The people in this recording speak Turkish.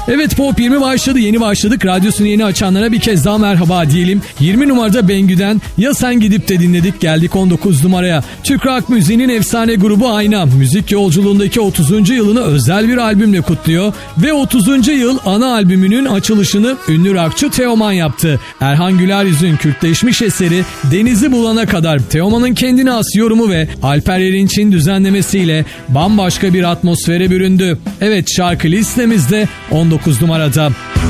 Evet, Pop 20 başladı. Yeni başladık. Radyosunu yeni açanlara bir kez daha merhaba diyelim. 20 numarada Bengü'den Ya Sen Gidip de dinledik. Geldik 19 numaraya. Türk rock müziğinin efsane grubu Ayna, müzik yolculuğundaki 30. yılını özel bir albümle kutluyor. Ve 30. yıl ana albümünün açılışını ünlü rockçı Teoman yaptı. Erhan Güleryüz'ün Kürtleşmiş eseri Denizi Bulana Kadar, Teoman'ın kendine has yorumu ve Alper Erinç'in düzenlemesiyle bambaşka bir atmosfere büründü. Evet, şarkı listemizde 19 numarada.